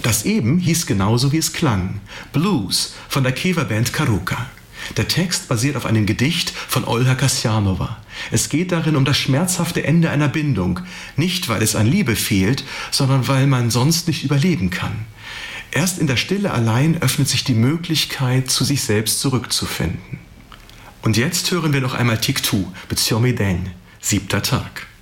Das eben hieß genauso, wie es klang. Blues von der Kewa-Band Karuka. Der Text basiert auf einem Gedicht von Olha Kasjanova. Es geht darin um das schmerzhafte Ende einer Bindung. Nicht, weil es an Liebe fehlt, sondern weil man sonst nicht überleben kann. Erst in der Stille allein öffnet sich die Möglichkeit, zu sich selbst zurückzufinden. Und jetzt hören wir noch einmal Tiktu mit Syomedeng, 7. Tag.